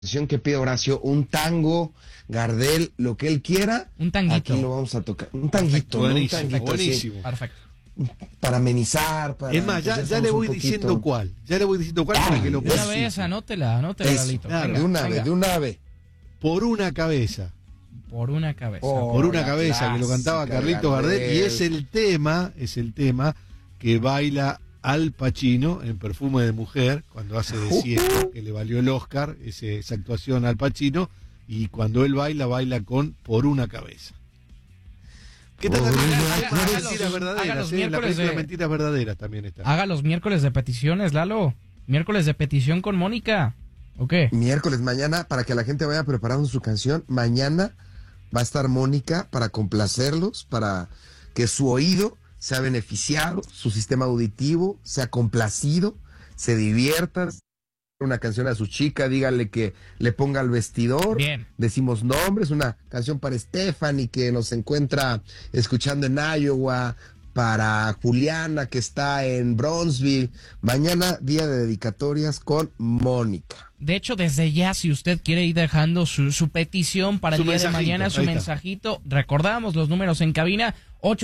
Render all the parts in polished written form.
que pide Horacio, un tango, Gardel, lo que él quiera. Un tanguito. Aquí lo vamos a tocar. Un tanguito, ¿no? Buenísimo, Un tanguito, buenísimo. sí, Perfecto. para amenizar, para... Es más, ya le voy diciendo cuál. Ya le voy diciendo cuál para que lo De una vez, anótela, Lalito. Claro, Venga, de una vez. Por una cabeza. Por una cabeza. Por una la cabeza, que lo cantaba clásica, Carlitos Gardel. Y es el tema que baila Al Pacino en Perfume de Mujer, cuando hace de ciego, que le valió el Oscar, esa actuación Al Pacino, y cuando él baila con Por una cabeza. ¿Qué tal también? Mentiras verdaderas, la película Mentiras Verdaderas también está. Haga los miércoles de peticiones, Lalo. Miércoles de petición con Mónica. ¿O qué? Miércoles, mañana, para que la gente vaya preparando su canción, mañana va a estar Mónica para complacerlos, para que su oído sea beneficiado, su sistema auditivo sea complacido, se diviertan. Una canción a su chica, dígale que le ponga el vestidor. Bien. Decimos nombres, una canción para Stephanie que nos encuentra escuchando en Iowa, para Juliana que está en Bronzeville. Mañana día de dedicatorias con Mónica. De hecho, desde ya, si usted quiere ir dejando su petición para el día de mañana, su mensajito, recordamos los números en cabina: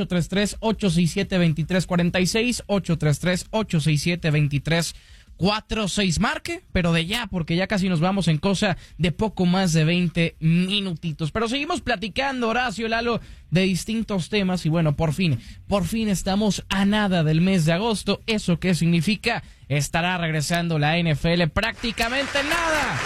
833-867-2346, 833-867-2346. 4-6, marque, pero de ya, porque ya casi nos vamos en cosa de poco más de 20 minutitos. Pero seguimos platicando, Horacio, Lalo, de distintos temas y bueno, por fin estamos a nada del mes de agosto. ¿Eso qué significa? Estará regresando la NFL prácticamente nada.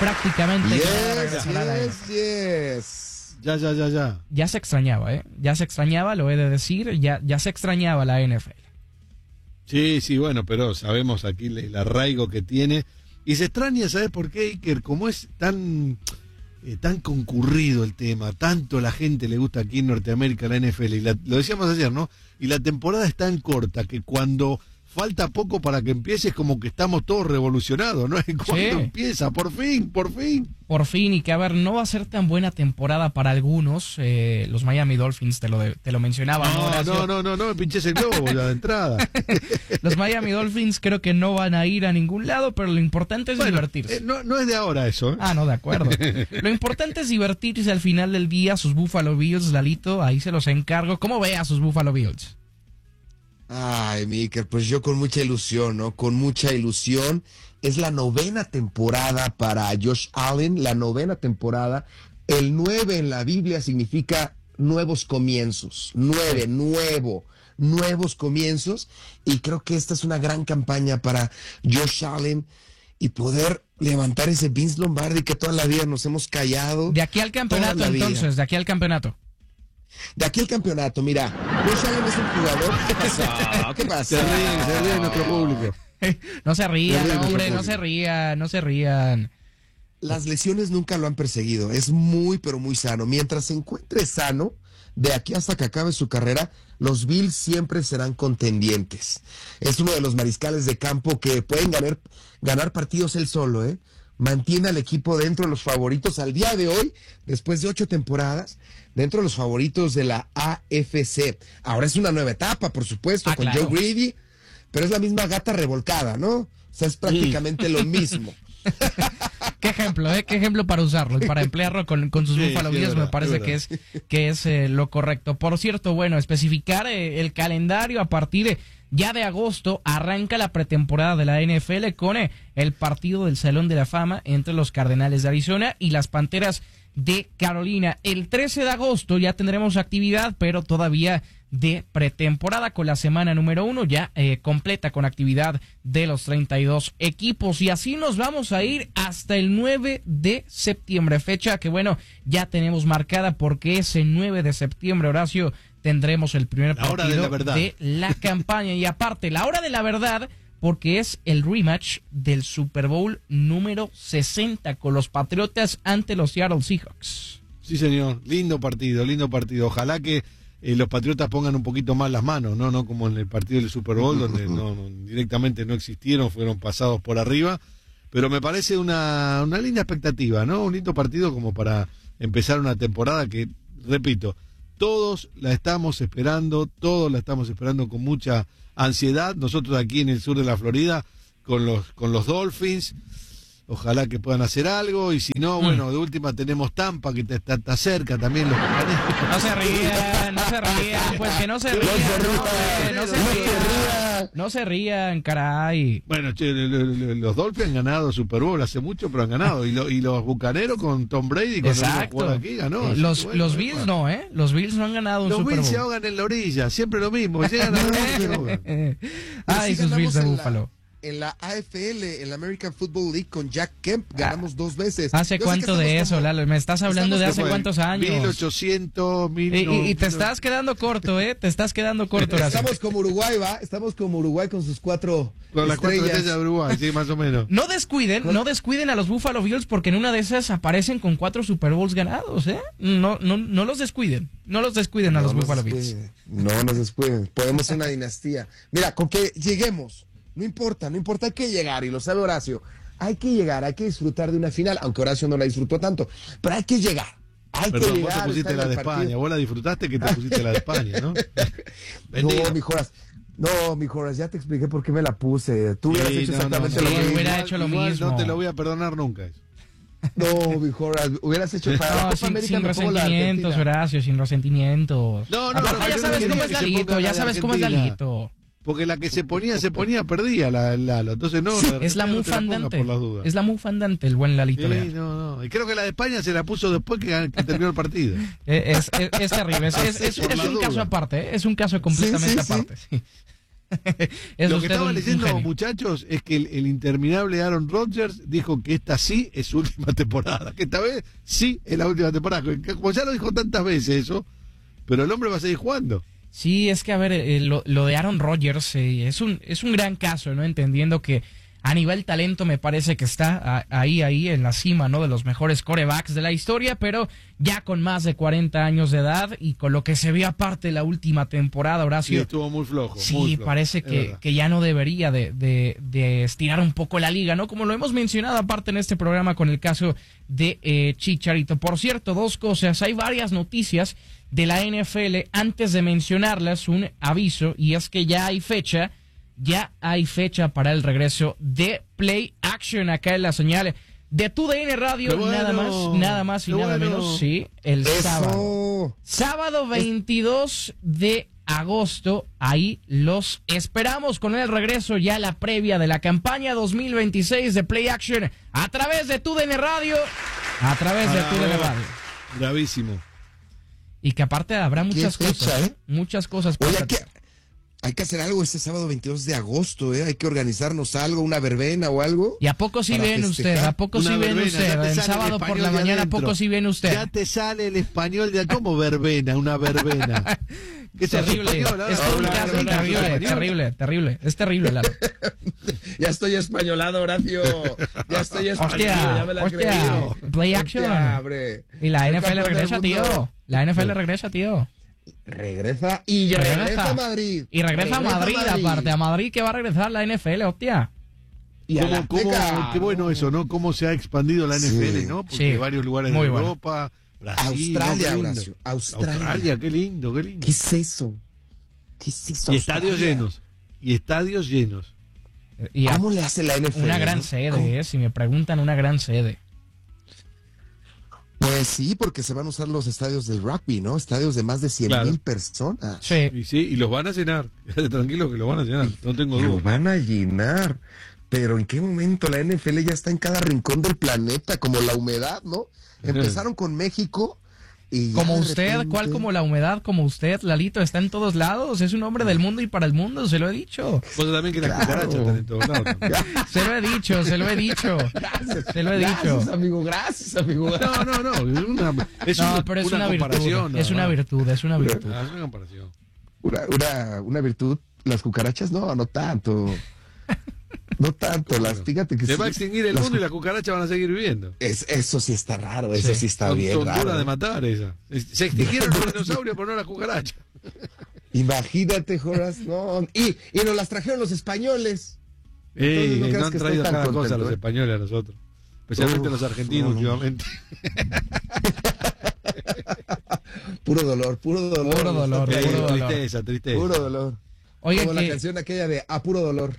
Yes. Ya. Ya se extrañaba, Ya se extrañaba, lo he de decir, ya se extrañaba la NFL. Sí, bueno, pero sabemos aquí el arraigo que tiene. Y se extraña, ¿sabes por qué, Iker? Como es tan concurrido el tema, tanto la gente le gusta aquí en Norteamérica la NFL, y lo decíamos ayer, ¿no? Y la temporada es tan corta que cuando falta poco para que empiece es como que estamos todos revolucionados, ¿no? ¿Cuándo empieza? Por fin. Por fin, y que a ver, no va a ser tan buena temporada para algunos. Los Miami Dolphins, te lo mencionaba. No, me pinches el globo ya de entrada. Los Miami Dolphins creo que no van a ir a ningún lado, pero lo importante es divertirse. No es de ahora eso, ¿eh? Ah, no, de acuerdo. Lo importante es divertirse al final del día. Sus Buffalo Bills, Lalito, ahí se los encargo. ¿Cómo ve a sus Buffalo Bills? Ay, Miker, pues yo con mucha ilusión, ¿no? Con mucha ilusión. Es la 9ª temporada para Josh Allen, la 9ª temporada. El 9 en la Biblia significa nuevos comienzos. Nuevos comienzos. Y creo que esta es una gran campaña para Josh Allen y poder levantar ese Vince Lombardi que toda la vida nos hemos callado. De aquí al campeonato, entonces, de aquí al campeonato. De aquí el campeonato, mira, Josh Allen es un jugador. ¿Qué pasa? Se ríe nuestro público. No se rían, hombre, no se rían. Las lesiones nunca lo han perseguido, es muy, pero muy sano. Mientras se encuentre sano, de aquí hasta que acabe su carrera, los Bills siempre serán contendientes. Es uno de los mariscales de campo que pueden ganar partidos él solo, ¿eh? Mantiene al equipo dentro de los favoritos al día de hoy, después de 8 temporadas, dentro de los favoritos de la AFC. Ahora es una nueva etapa, por supuesto, con claro. Joe Brady, pero es la misma gata revolcada, ¿no? O sea, es prácticamente lo mismo. Qué ejemplo, qué ejemplo para usarlo y para emplearlo con sus Buffalo Bills, me parece que es lo correcto. Por cierto, bueno, especificar el calendario a partir ya de agosto arranca la pretemporada de la NFL con el partido del Salón de la Fama entre los Cardenales de Arizona y las Panteras de Carolina. El 13 de agosto ya tendremos actividad, pero todavía de pretemporada, con la semana número 1 ya completa con actividad de los 32 equipos, y así nos vamos a ir hasta el 9 de septiembre, fecha que bueno, ya tenemos marcada porque ese 9 de septiembre, Horacio, tendremos el primer partido de la campaña, y aparte, la hora de la verdad, porque es el rematch del Super Bowl número 60 con los Patriotas ante los Seattle Seahawks. Sí, señor, lindo partido. Ojalá que los Patriotas pongan un poquito más las manos, no como en el partido del Super Bowl, donde directamente no existieron, fueron pasados por arriba, pero me parece una linda expectativa, ¿no? Un lindo partido como para empezar una temporada que, repito, todos la estamos esperando con mucha ansiedad. Nosotros aquí en el sur de la Florida, con los Dolphins, Ojalá que puedan hacer algo, y si no, bueno, de última tenemos Tampa, que está cerca también los Bucaneros. No se rían, pues que no se rían, no se rían, caray. Bueno, che, los Dolphins han ganado Super Bowl hace mucho, pero han ganado, y los Bucaneros con Tom Brady, cuando jugó aquí, ganó. Los Bills no, los Bills no han ganado un Super Bowl. Los Bills se ahogan en la orilla, siempre lo mismo, llegan a la orilla y se ahogan. Ay, sus Bills de Búfalo. En la AFL, en la American Football League, con Jack Kemp, ganamos 2 veces. ¿Hace cuánto de eso, Lalo? Me estás hablando de hace cuántos años. 1800, y te estás quedando corto, Te estás quedando corto, Horacio. Estamos como Uruguay, ¿va? Estamos como Uruguay con sus 4 con las 4 estrellas de Uruguay, sí, más o menos. No descuiden a los Buffalo Bills, porque en una de esas aparecen con 4 Super Bowls ganados, No los descuiden. No los descuiden a los Buffalo Bills. No nos descuiden. Podemos ser una dinastía. Mira, con que lleguemos. No importa, hay que llegar, y lo sabe Horacio. Hay que llegar, hay que disfrutar de una final, aunque Horacio no la disfrutó tanto, pero hay que llegar. Perdón, vos te pusiste la de España, vos la disfrutaste que te pusiste la de España, ¿no? No, mi Joras, ya te expliqué por qué me la puse. Tú hubieras hecho exactamente lo mismo. Hubiera hecho lo mismo. No te lo voy a perdonar nunca eso. No, mi Joras, hubieras hecho para la Copa América. Sin resentimientos, Horacio, sin resentimientos. No, ya sabes cómo es Lalito, ya sabes cómo es Lalito. Porque la que se ponía, perdía Lalo. Entonces no. Es la muy fandante. Es la muy fandante, el buen Lalito. Sí, no. Y creo que la de España se la puso después que terminó el partido. Es terrible. Es un caso aparte, es un caso completamente aparte. Sí. Lo que estaba leyendo, muchachos, es que el interminable Aaron Rodgers dijo que esta sí es su última temporada. Que esta vez sí es la última temporada. Como ya lo dijo tantas veces eso, pero el hombre va a seguir jugando. Sí, es que a ver, lo de Aaron Rodgers es un gran caso, ¿no? Entendiendo que a nivel talento me parece que está ahí en la cima, ¿no? De los mejores quarterbacks de la historia, pero ya con más de 40 años de edad y con lo que se vio aparte la última temporada, Horacio. Sí, estuvo muy flojo. Sí, muy flojo, parece que ya no debería de estirar un poco la liga, ¿no? Como lo hemos mencionado aparte en este programa con el caso de Chicharito. Por cierto, 2 cosas, hay varias noticias de la NFL. Antes de mencionarlas, un aviso, y es que ya hay fecha para el regreso de Play Action acá en la señal de TUDN Radio, nada más y nada menos, sí, el sábado 22 de agosto, ahí los esperamos con el regreso, ya la previa de la campaña 2026 de Play Action a través de TUDN Radio, Bravísimo. Y que aparte habrá muchas cosas. Oye, hay que hacer algo este sábado 22 de agosto, hay que organizarnos algo, una verbena o algo. ¿Y a poco sí viene usted? ¿A poco sí viene usted? El sábado por la mañana, ¿a poco sí viene usted? Ya te sale el español de ¿cómo verbena? Una verbena. Es terrible, es un caso terrible. Es terrible, Lalo. Ya estoy españolado, Horacio. Ya estoy españolado. Hostia. Play Action. Y la NFL regresa, tío. Regresa a Madrid. Y regresa a Madrid, aparte. A Madrid que va a regresar la NFL, hostia. Qué bueno eso, ¿no? Cómo se ha expandido la NFL, ¿no? Porque varios lugares de Europa, Brasil, Australia, Horacio. Australia, qué lindo. ¿Qué es eso? Y estadios llenos. ¿Cómo le hace la NFL? Una gran sede, si me preguntan, una gran sede. Pues sí, porque se van a usar los estadios del rugby, ¿no? Estadios de más de 100,000 personas. Sí. Y los van a llenar. Tranquilo que los van a llenar, no tengo duda. Los van a llenar. Pero ¿en qué momento la NFL ya está en cada rincón del planeta? Como la humedad, ¿no? Empezaron con México y como usted, repente... ¿cuál como la humedad? Como usted, Lalito, está en todos lados. Es un hombre del mundo y para el mundo, se lo he dicho. Vos también que las cucarachas están en todos lados. Se lo he dicho. Gracias, amigo. No. Pero es una virtud. Es una virtud. Es una comparación. Una virtud. Las cucarachas, no tanto. No tanto, fíjate que se va a extinguir el mundo y las cucarachas van a seguir viviendo. Eso sí está raro, eso sí está bien raro. Son de matar esa. Se extinguieron los dinosaurios, pero no las cucarachas. Imagínate, Joras, no. Y nos las trajeron los españoles. No han traído cada cosa los españoles a nosotros. Especialmente los argentinos últimamente. Puro dolor. Tristeza. Puro dolor. Oye, como la canción aquella de A Puro Dolor.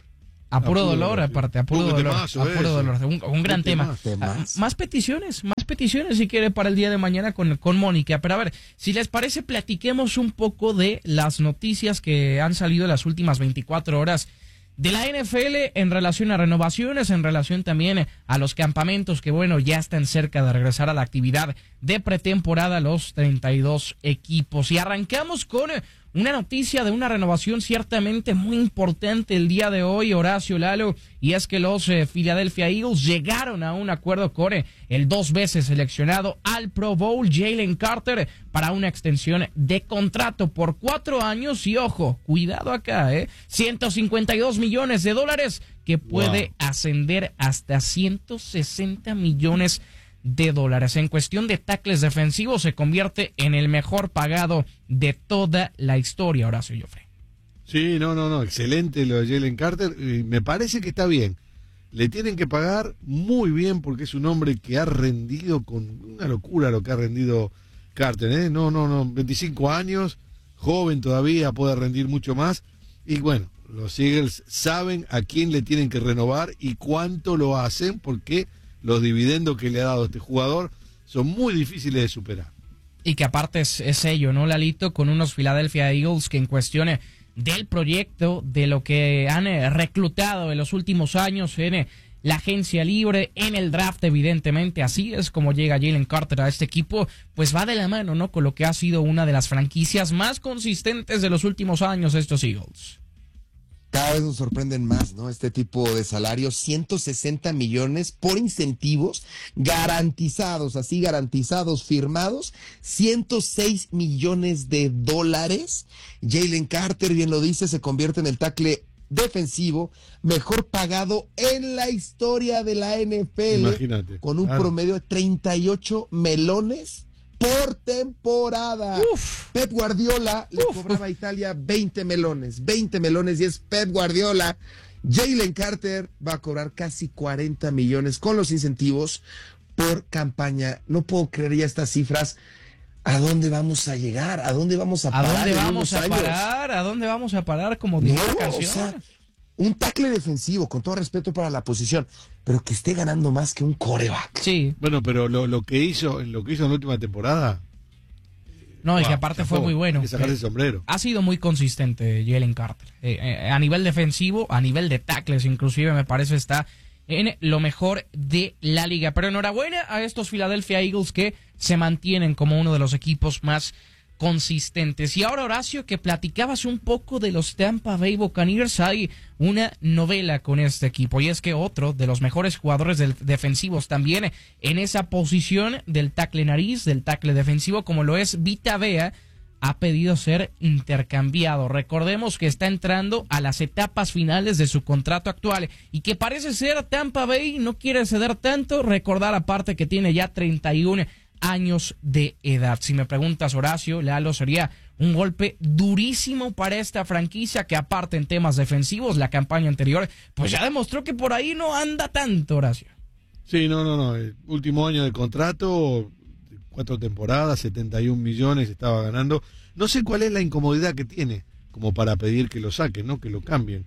A puro dolor, aparte, a puro dolor. Un gran tema. Más peticiones si quiere para el día de mañana con Mónica. Pero a ver, si les parece, platiquemos un poco de las noticias que han salido en las últimas 24 horas de la NFL en relación a renovaciones, en relación también a los campamentos que, bueno, ya están cerca de regresar a la actividad de pretemporada los 32 equipos. Y arrancamos con una noticia de una renovación ciertamente muy importante el día de hoy, Horacio, Lalo, y es que los Philadelphia Eagles llegaron a un acuerdo con el 2 veces seleccionado al Pro Bowl, Jalen Carter, para una extensión de contrato por 4 años y, ojo, cuidado acá, $152 millones, que puede ascender hasta $160 millones. En cuestión de tackles defensivos, se convierte en el mejor pagado de toda la historia, Horacio Joffre. Sí, no, excelente lo de Jalen Carter. Me parece que está bien. Le tienen que pagar muy bien porque es un hombre que ha rendido con una locura lo que ha rendido Carter. No, 25 años, joven todavía, puede rendir mucho más. Y bueno, los Eagles saben a quién le tienen que renovar y cuánto lo hacen, porque los dividendos que le ha dado este jugador son muy difíciles de superar. Y que aparte es ello, ¿no, Lalito? Con unos Philadelphia Eagles que en cuestión del proyecto, de lo que han reclutado en los últimos años en la agencia libre, en el draft, evidentemente, así es como llega Jalen Carter a este equipo, pues va de la mano, ¿no? Con lo que ha sido una de las franquicias más consistentes de los últimos años, estos Eagles. Cada vez nos sorprenden más, ¿no? Este tipo de salarios, 160 millones por incentivos garantizados, firmados, $106 millones. Jalen Carter, bien lo dice, se convierte en el tackle defensivo mejor pagado en la historia de la NFL. Imagínate, con un promedio de 38 melones por temporada. Pep Guardiola le cobraba a Italia 20 melones y es Pep Guardiola. Jalen Carter va a cobrar casi 40 millones con los incentivos por campaña. No puedo creer ya estas cifras. ¿A dónde vamos a llegar? ¿A dónde vamos a parar? ¿A dónde vamos a parar? Como dice la canción. O sea, un tackle defensivo, con todo respeto para la posición, pero que esté ganando más que un quarterback. Sí. Bueno, pero lo que hizo en la última temporada. No, y que aparte fue muy bueno. Hay que sacarse el sombrero. Ha sido muy consistente Jalen Carter. A nivel defensivo, a nivel de tackles, inclusive me parece está en lo mejor de la liga. Pero enhorabuena a estos Philadelphia Eagles que se mantienen como uno de los equipos más consistentes. Y ahora, Horacio, que platicabas un poco de los Tampa Bay Buccaneers, hay una novela con este equipo, y es que otro de los mejores jugadores defensivos también en esa posición del tackle nariz, del tackle defensivo, como lo es Vita Vea, ha pedido ser intercambiado. Recordemos que está entrando a las etapas finales de su contrato actual y que parece ser Tampa Bay no quiere ceder tanto. Recordar aparte que tiene ya 31 años de edad. Si me preguntas, Horacio, Lalo, sería un golpe durísimo para esta franquicia que aparte en temas defensivos, la campaña anterior, pues ya demostró que por ahí no anda tanto, Horacio. Sí, no. El último año de contrato, 4 temporadas, 71 millones estaba ganando. No sé cuál es la incomodidad que tiene como para pedir que lo saquen, ¿no? Que lo cambien.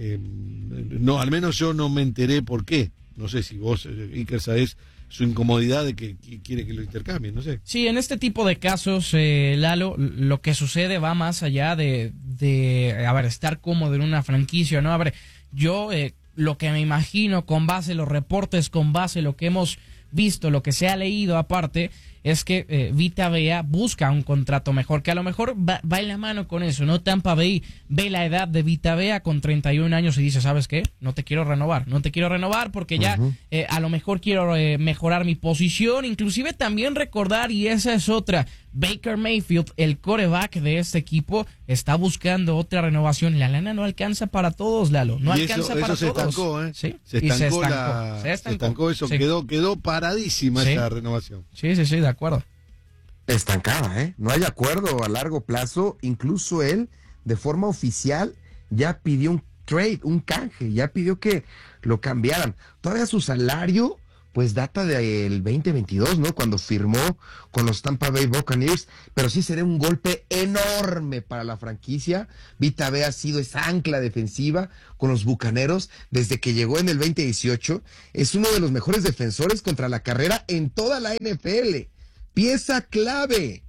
No, al menos yo no me enteré por qué. No sé si vos, Iker, sabés su incomodidad de que quiere que lo intercambien, no sé. Sí, en este tipo de casos, Lalo, lo que sucede va más allá de estar cómodo en una franquicia, ¿no? A ver, yo lo que me imagino con base en los reportes, con base en lo que hemos visto, lo que se ha leído aparte, es que Vita Vea busca un contrato mejor, que a lo mejor va en la mano con eso, ¿no? Tampa Bay ve la edad de Vita Vea con 31 años y dice, ¿sabes qué? No te quiero renovar porque ya a lo mejor quiero mejorar mi posición, inclusive también recordar, y esa es otra, Baker Mayfield, el quarterback de este equipo, está buscando otra renovación. La lana no alcanza para todos, Lalo, no alcanza para todos. Eso se estancó, ¿eh? Sí, se estancó eso, sí. Quedó paradísima esa renovación. Sí, de acuerdo. Estancada, ¿eh? No hay acuerdo a largo plazo. Incluso él, de forma oficial, ya pidió un trade, un canje, ya pidió que lo cambiaran. Todavía su salario pues data del 2022, ¿no? Cuando firmó con los Tampa Bay Buccaneers, pero sí sería un golpe enorme para la franquicia. Vita Vea ha sido esa ancla defensiva con los Bucaneros desde que llegó en el 2018. Es uno de los mejores defensores contra la carrera en toda la NFL. Pieza clave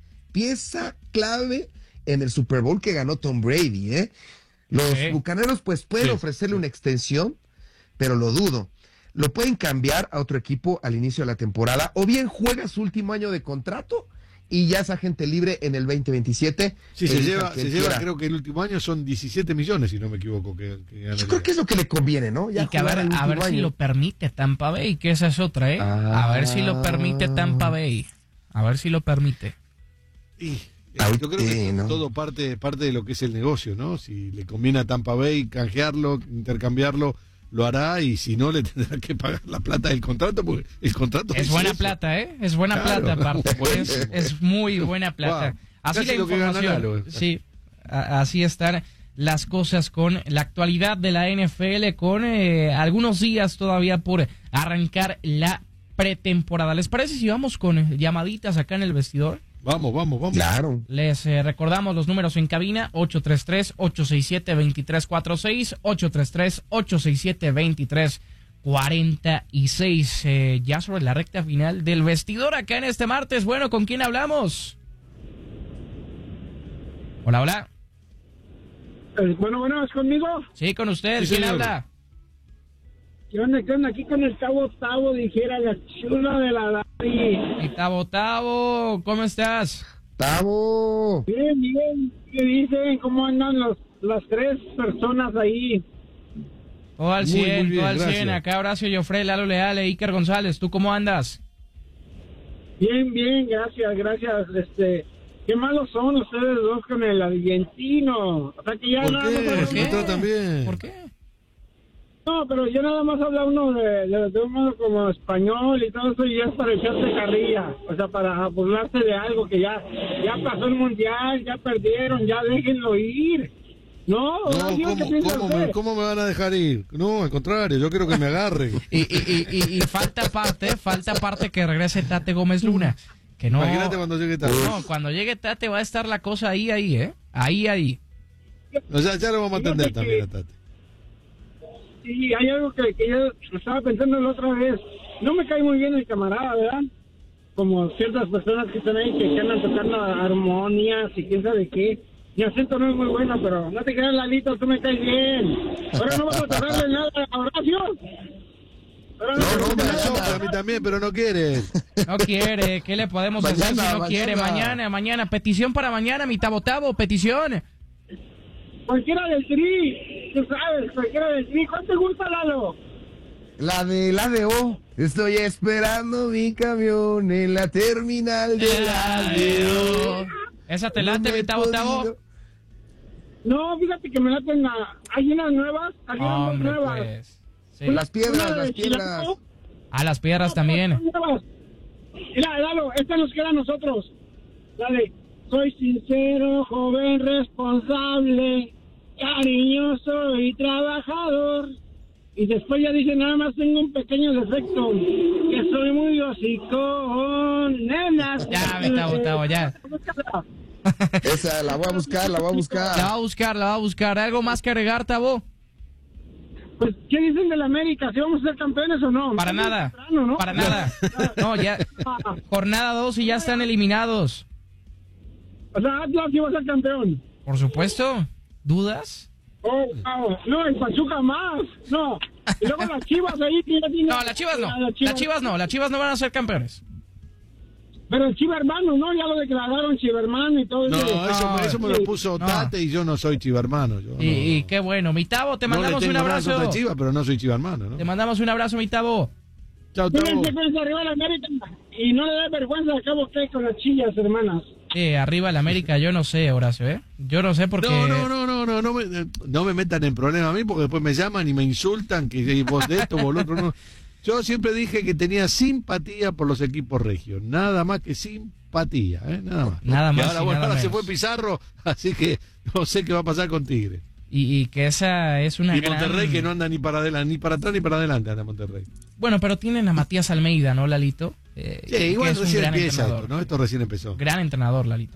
en el Super Bowl que ganó Tom Brady, ¿eh? Los Bucaneros pues pueden ofrecerle una extensión, pero lo dudo. Lo pueden cambiar a otro equipo al inicio de la temporada, o bien juega su último año de contrato y ya es agente libre en el 2027. Sí, se lleva, creo que el último año son 17 millones, si no me equivoco. Yo creo que es lo que le conviene, ¿no? Ya y que a ver si lo permite Tampa Bay, que esa es otra, ¿eh? A ver si lo permite Tampa Bay. A ver si lo permite. Y yo creo que todo parte de lo que es el negocio, ¿no? Si le conviene a Tampa Bay canjearlo, intercambiarlo, lo hará, y si no, le tendrá que pagar la plata del contrato, porque el contrato es buena plata, ¿eh? Es buena plata, aparte. Es muy buena plata. Wow. Así Casi la información. Sí, así están las cosas con la actualidad de la NFL, con algunos días todavía por arrancar la pretemporada. ¿Les parece si vamos con llamaditas acá en el vestidor? Vamos. Claro. Les recordamos los números en cabina: 833-867-2346, 833-867-2346. Ya sobre la recta final del vestidor acá en este martes. Bueno, ¿con quién hablamos? Hola. Bueno, ¿es conmigo? Sí, con usted. Sí, ¿Quién señor. habla? ¿Qué onda? Aquí con el Tavo, dijera la chula de la Dari. Y Tavo, ¿cómo estás? Tavo. Bien. ¿Qué dicen? ¿Cómo andan las tres personas ahí? Todo al Muy 100, bien, todo al 100. gracias. Acá Horacio Joffre, Lalo Leal e Iker González. ¿Tú cómo andas? Bien, gracias. Qué malos son ustedes dos con el argentino. O sea que ya ¿Por nada qué? más Se tratan bien. ¿Por qué? No, pero ya nada más habla uno de un modo como español y todo eso, y ya es para echarse carrilla, o sea, para burlarse de algo que ya pasó el mundial, ya perdieron, ya déjenlo ir. No, ¿cómo me van a dejar ir? No, al contrario, yo quiero que me agarren. Y falta parte que regrese Tate Gómez Luna. Que no, Imagínate cuando llegue Tate. No, cuando llegue Tate va a estar la cosa ahí, ¿eh? Ahí. O sea, ya lo vamos a atender también a Tate. Sí, hay algo que yo estaba pensando la otra vez. No me cae muy bien el camarada, ¿verdad? Como ciertas personas que están ahí que andan tocando armonías y quién sabe qué. Mi acento no es muy bueno, pero no te creas, Lalito, tú me caes bien. Ahora no vamos a tocarle nada a Horacio. A mí también, pero no quiere. No quiere, ¿qué le podemos hacer si no quiere? Mañana, petición para mañana, mi Tavo, petición. Cualquiera del Tri, tú sabes, cualquiera del Tri. ¿Cuál te gusta, Lalo? La de ADO. Estoy esperando mi camión en la terminal de ADO. ¿Esa te late, mi Tavo? No, fíjate que me laten hay unas nuevas, hay unas nuevas. Pues. Sí. Las piedras. Las piedras también. Mira, Lalo, esta nos queda a nosotros. Dale. Soy sincero, joven, responsable, cariñoso y trabajador. Y después ya dice, nada más tengo un pequeño defecto, que soy muy hocicón, nenas. Ya, mi Tavo, ya. Esa, la voy a buscar. La va a buscar. ¿Algo más que agregar, Tavo? Pues, ¿qué dicen de la América? ¿Si vamos a ser campeones o no? Para nada. Temprano, ¿no? Para nada. No, ya. Jornada 2 y ya están eliminados. O sea, Atlas iba a ser campeón. Por supuesto. ¿Dudas? Oh, wow. No, el Pachuca más. No. Y luego las Chivas ahí. No, las Chivas no. Las Chivas no van a ser campeones. Pero el Chivermano, ¿no? Ya lo declararon Chivermano y todo eso. No, eso me lo puso Tate y yo no soy chivermano. Y qué bueno. Mi Tavo, te mandamos un abrazo. No Chiva, pero no soy chivermano, ¿no? Te mandamos un abrazo, mi Tavo. Chao, Tavo. Cuídense arriba la América. Y no le dé vergüenza al cabo que con las chillas, hermanas. Arriba la América, yo no sé, Horacio, ¿eh? Yo no sé porque... No me metan en problemas a mí porque después me llaman y me insultan que vos de esto, vos lo otro, no. Yo siempre dije que tenía simpatía por los equipos regios, nada más que simpatía, nada más. Nada más. Ahora se fue Pizarro, así que no sé qué va a pasar con Tigre. Y que esa es una y Monterrey que no anda ni para adelante ni para atrás ni para adelante anda Monterrey. Bueno, pero tienen a Matías Almeida, ¿no, Lalito? Sí, igual recién empieza esto, ¿no? Esto recién empezó. Gran entrenador, Lalito.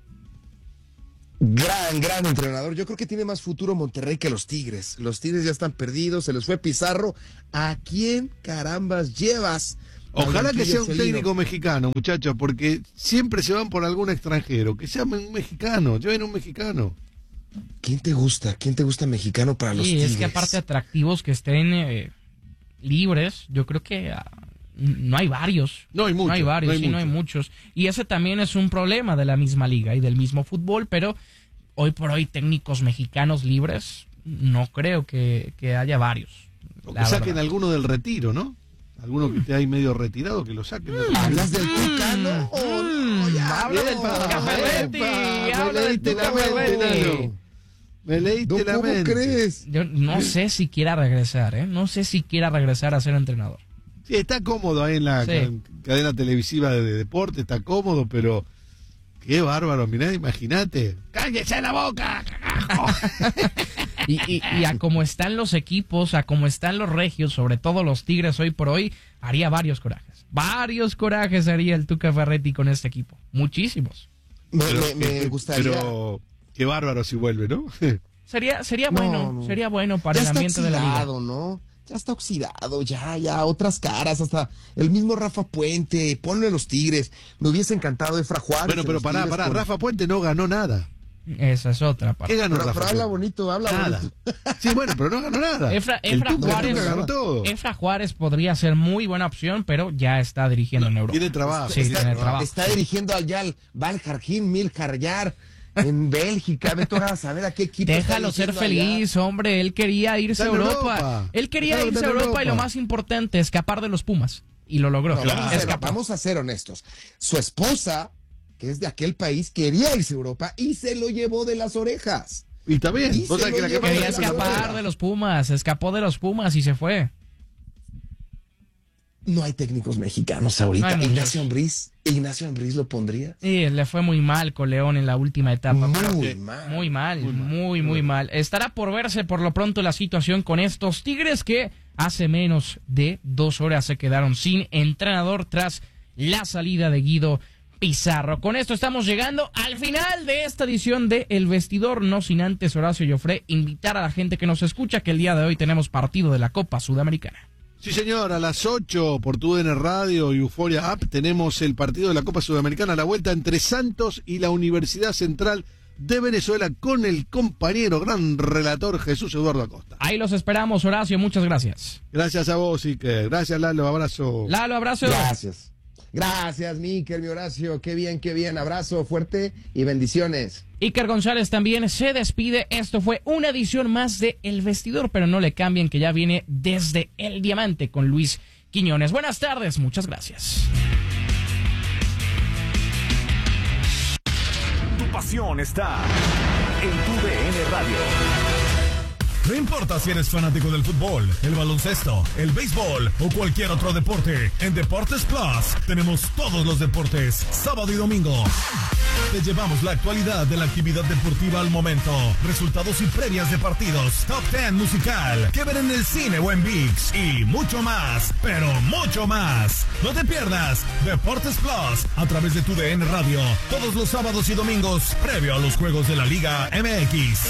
Gran entrenador. Yo creo que tiene más futuro Monterrey que los Tigres. Los Tigres ya están perdidos, se les fue Pizarro. ¿A quién carambas llevas? Ojalá que sea un técnico mexicano, muchachos, porque siempre se van por algún extranjero. Que sea un mexicano, lleven un mexicano. ¿Quién te gusta? ¿Quién te gusta mexicano para los Tigres? Sí, es que aparte atractivos que estén libres, yo creo que no hay varios. No hay muchos. No hay varios, no hay muchos. Y ese también es un problema de la misma liga y del mismo fútbol, pero hoy por hoy técnicos mexicanos libres, no creo que haya varios. O que saquen alguno del retiro, ¿no? Alguno que esté ahí medio retirado, que lo saquen. ¿Hablas del Tucano? Habla del Tuca Ferretti. Habla del Tuca Ferretti. Me leíste la mente. ¿Cómo crees? Yo no sé si quiera regresar, ¿eh? No sé si quiera regresar a ser entrenador. Sí, está cómodo ahí en la cadena televisiva de deporte, está cómodo, pero qué bárbaro, mirá, imagínate. ¡Cállese la boca, carajo! Y a cómo están los equipos, a cómo están los regios, sobre todo los Tigres hoy por hoy, haría varios corajes. Varios corajes haría el Tuca Ferretti con este equipo. Muchísimos. Me gustaría. Pero qué bárbaro si vuelve, ¿no? Sería bueno para el ambiente de la liga. ¿No? Ya está oxidado, ya, otras caras, hasta el mismo Rafa Puente, ponle a los Tigres. Me hubiese encantado Efra Juárez. Bueno, pero pará, Rafa Puente no ganó nada. Esa es otra parte. ¿Qué ganó Rafa? Pero habla bonito. Sí, bueno, pero no ganó nada. Efra Juárez podría ser muy buena opción, pero ya está dirigiendo en Europa. Tiene trabajo. Sí, tiene trabajo. Está dirigiendo allá al Valjargín Miljarjar en Bélgica. Vete a saber a qué equipo. Déjalo ser feliz, hombre. Él quería irse a Europa. Él quería irse a Europa y lo más importante, escapar de los Pumas. Y lo logró. Vamos a ser honestos. Su esposa, que es de aquel país, quería irse a Europa y se lo llevó de las orejas. Y está bien. Quería escapar de los Pumas. Escapó de los Pumas y se fue. No hay técnicos mexicanos ahorita. No Ignacio Ambriz lo pondría. Sí, le fue muy mal con León en la última etapa. Muy mal. Estará por verse por lo pronto la situación con estos Tigres que hace menos de 2 horas se quedaron sin entrenador tras la salida de Guido Pizarro. Con esto estamos llegando al final de esta edición de El Vestidor, no sin antes, Horacio Joffre, invitar a la gente que nos escucha que el día de hoy tenemos partido de la Copa Sudamericana. Sí, señor, a las 8 por TUDN Radio y Euforia App tenemos el partido de la Copa Sudamericana, la vuelta entre Santos y la Universidad Central de Venezuela con el compañero, gran relator Jesús Eduardo Acosta. Ahí los esperamos, Horacio, muchas gracias. Gracias a vos, Iker. Gracias, Lalo, abrazo. Lalo, abrazo. Gracias, Miker, mi Horacio. Qué bien. Abrazo fuerte y bendiciones. Iker González también se despide. Esto fue una edición más de El Vestidor, pero no le cambien que ya viene Desde el Diamante con Luis Quiñones. Buenas tardes, muchas gracias. Tu pasión está en TUDN Radio. No importa si eres fanático del fútbol, el baloncesto, el béisbol o cualquier otro deporte, en Deportes Plus tenemos todos los deportes, sábado y domingo. Te llevamos la actualidad de la actividad deportiva al momento, resultados y previas de partidos, top 10 musical, que ver en el cine o en ViX y mucho más, pero mucho más. No te pierdas Deportes Plus a través de TUDN Radio, todos los sábados y domingos, previo a los juegos de la Liga MX.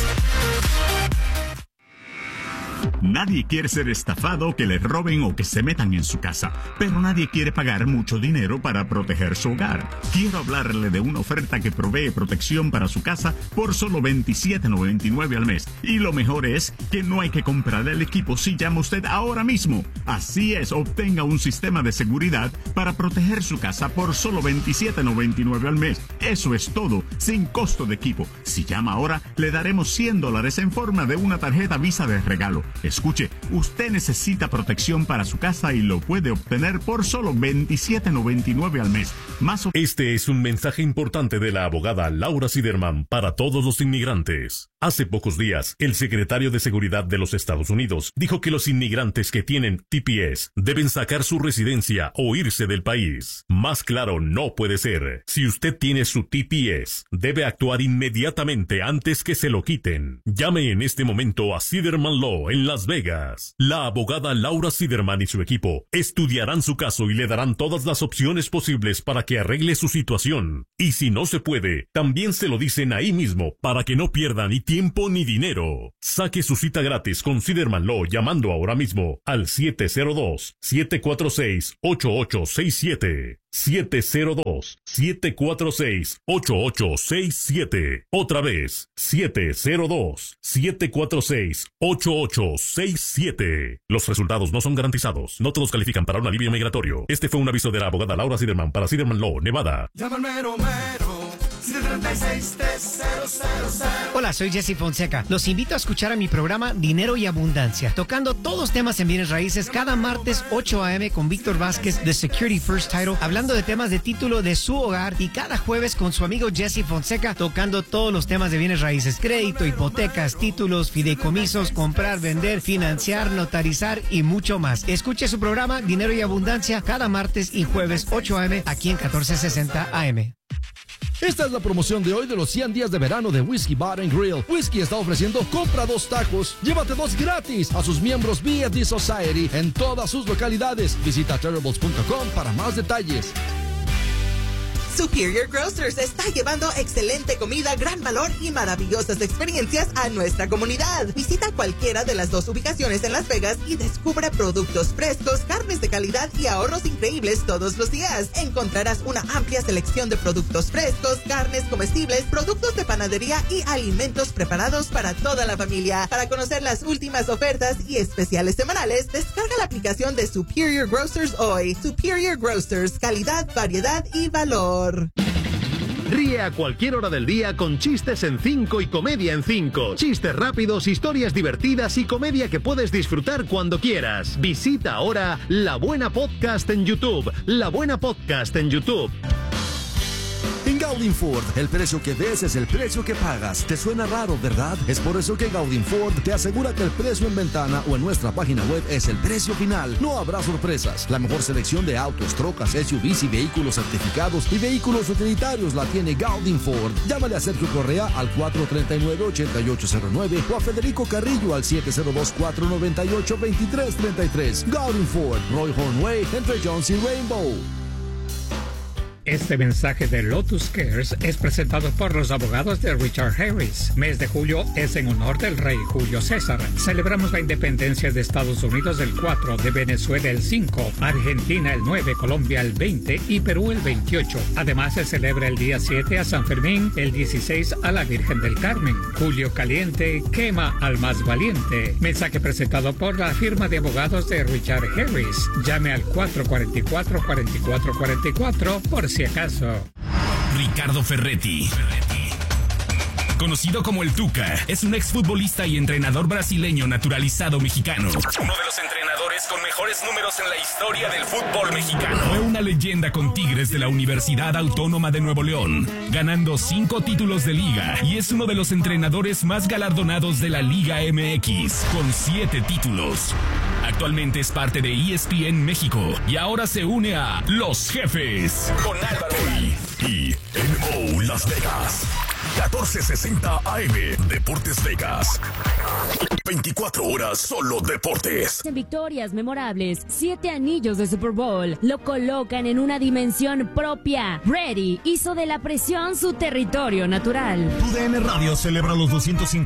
Nadie quiere ser estafado, que le roben o que se metan en su casa, pero nadie quiere pagar mucho dinero para proteger su hogar. Quiero hablarle de una oferta que provee protección para su casa por solo $27.99 al mes. Y lo mejor es que no hay que comprar el equipo si llama usted ahora mismo. Así es, obtenga un sistema de seguridad para proteger su casa por solo $27.99 al mes. Eso es todo, sin costo de equipo. Si llama ahora, le daremos $100 en forma de una tarjeta Visa de regalo. Escuche, usted necesita protección para su casa y lo puede obtener por solo $27.99 al mes. Este es un mensaje importante de la abogada Laura Siderman para todos los inmigrantes. Hace pocos días, el secretario de Seguridad de los Estados Unidos dijo que los inmigrantes que tienen TPS deben sacar su residencia o irse del país. Más claro no puede ser. Si usted tiene su TPS, debe actuar inmediatamente antes que se lo quiten. Llame en este momento a Siderman Law en Las Vegas. La abogada Laura Siderman y su equipo estudiarán su caso y le darán todas las opciones posibles para que arregle su situación. Y si no se puede, también se lo dicen ahí mismo para que no pierda ni tiempo ni dinero. Saque su cita gratis con Siderman Law llamando ahora mismo al 702-746-8867. 702-746-8867. Otra vez, 702-746-8867. Los resultados no son garantizados. No todos califican para un alivio migratorio. Este fue un aviso de la abogada Laura Siderman para Siderman Law, Nevada. Hola, soy Jesse Fonseca. Los invito a escuchar a mi programa Dinero y Abundancia, tocando todos temas en bienes raíces cada martes 8 a.m. con Víctor Vázquez de Security First Title, hablando de temas de título de su hogar, y cada jueves con su amigo Jesse Fonseca tocando todos los temas de bienes raíces: crédito, hipotecas, títulos, fideicomisos, comprar, vender, financiar, notarizar y mucho más. Escuche su programa Dinero y Abundancia cada martes y jueves 8 a.m. aquí en 1460 AM. Esta es la promoción de hoy de los 100 días de verano de Whiskey Bar & Grill. Whiskey está ofreciendo compra 2 tacos, llévate 2 gratis a sus miembros BFD Society en todas sus localidades. Visita terribles.com para más detalles. Superior Grocers está llevando excelente comida, gran valor y maravillosas experiencias a nuestra comunidad. Visita cualquiera de las 2 ubicaciones en Las Vegas y descubre productos frescos, carnes de calidad y ahorros increíbles todos los días. Encontrarás una amplia selección de productos frescos, carnes comestibles, productos de panadería y alimentos preparados para toda la familia. Para conocer las últimas ofertas y especiales semanales, descarga la aplicación de Superior Grocers hoy. Superior Grocers, calidad, variedad y valor. Ríe a cualquier hora del día con Chistes en 5 y Comedia en 5. Chistes rápidos, historias divertidas y comedia que puedes disfrutar cuando quieras. Visita ahora La Buena Podcast en YouTube. La Buena Podcast en YouTube. En Gaudin Ford, el precio que ves es el precio que pagas. ¿Te suena raro, verdad? Es por eso que Gaudin Ford te asegura que el precio en ventana o en nuestra página web es el precio final. No habrá sorpresas. La mejor selección de autos, trocas, SUVs y vehículos certificados y vehículos utilitarios la tiene Gaudin Ford. Llámale a Sergio Correa al 439-8809 o a Federico Carrillo al 702-498-2333. Gaudin Ford, Roy Hornway, entre Jones y Rainbow. Este mensaje de Lotus Cares es presentado por los abogados de Richard Harris. Mes de julio es en honor del rey Julio César. Celebramos la independencia de Estados Unidos el 4, de Venezuela el 5, Argentina el 9, Colombia el 20 y Perú el 28. Además se celebra el día 7 a San Fermín, el 16 a la Virgen del Carmen. Julio caliente quema al más valiente. Mensaje presentado por la firma de abogados de Richard Harris. Llame al 444-4444 por si acaso. Ricardo Ferretti, conocido como el Tuca, es un exfutbolista y entrenador brasileño naturalizado mexicano. Uno de los entrenadores con mejores números en la historia del fútbol mexicano. Fue una leyenda con Tigres de la Universidad Autónoma de Nuevo León, ganando 5 títulos de liga, y es uno de los entrenadores más galardonados de la Liga MX, con 7 títulos. Actualmente es parte de ESPN México y ahora se une a Los Jefes con Álvaro y NO Las Vegas. 1460 AM Deportes Vegas. 24 horas solo deportes. En victorias memorables, 7 anillos de Super Bowl lo colocan en una dimensión propia. Brady hizo de la presión su territorio natural. TUDN Radio celebra los 250